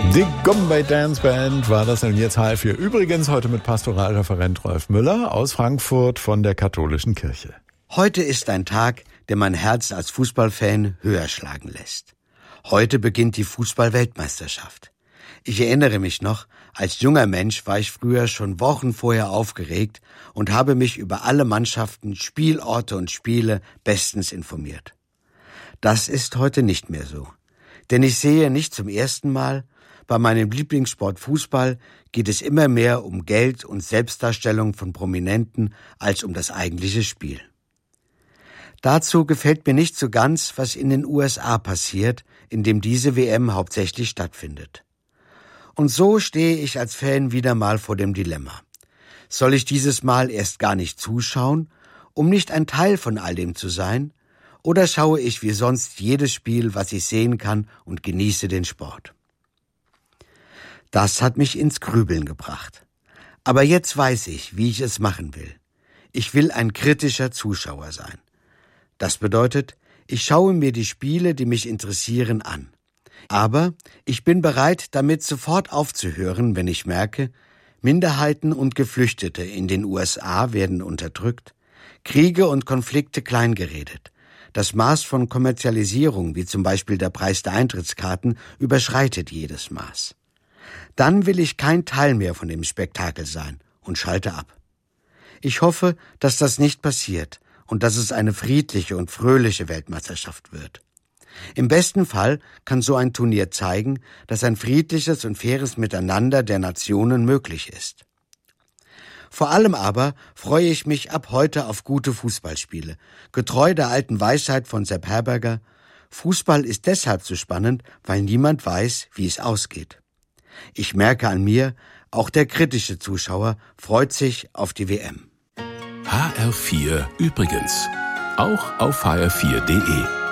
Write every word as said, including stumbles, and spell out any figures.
Die Gombay Dance Band war das und jetzt H F vier. Übrigens heute mit Pastoralreferent Rolf Müller aus Frankfurt von der Katholischen Kirche. Heute ist ein Tag, der mein Herz als Fußballfan höher schlagen lässt. Heute beginnt die Fußball-Weltmeisterschaft. Ich erinnere mich noch, als junger Mensch war ich früher schon Wochen vorher aufgeregt und habe mich über alle Mannschaften, Spielorte und Spiele bestens informiert. Das ist heute nicht mehr so. Denn ich sehe nicht zum ersten Mal, bei meinem Lieblingssport Fußball geht es immer mehr um Geld und Selbstdarstellung von Prominenten als um das eigentliche Spiel. Dazu gefällt mir nicht so ganz, was in den U S A passiert, in dem diese W M hauptsächlich stattfindet. Und so stehe ich als Fan wieder mal vor dem Dilemma. Soll ich dieses Mal erst gar nicht zuschauen, um nicht ein Teil von all dem zu sein, oder schaue ich wie sonst jedes Spiel, was ich sehen kann, und genieße den Sport? Das hat mich ins Grübeln gebracht. Aber jetzt weiß ich, wie ich es machen will. Ich will ein kritischer Zuschauer sein. Das bedeutet, ich schaue mir die Spiele, die mich interessieren, an. Aber ich bin bereit, damit sofort aufzuhören, wenn ich merke, Minderheiten und Geflüchtete in den U S A werden unterdrückt, Kriege und Konflikte kleingeredet. Das Maß von Kommerzialisierung, wie zum Beispiel der Preis der Eintrittskarten, überschreitet jedes Maß. Dann will ich kein Teil mehr von dem Spektakel sein und schalte ab. Ich hoffe, dass das nicht passiert und dass es eine friedliche und fröhliche Weltmeisterschaft wird. Im besten Fall kann so ein Turnier zeigen, dass ein friedliches und faires Miteinander der Nationen möglich ist. Vor allem aber freue ich mich ab heute auf gute Fußballspiele, getreu der alten Weisheit von Sepp Herberger: Fußball ist deshalb so spannend, weil niemand weiß, wie es ausgeht. Ich merke an mir, auch der kritische Zuschauer freut sich auf die W M. H R vier übrigens. Auch auf H R vier punkt de.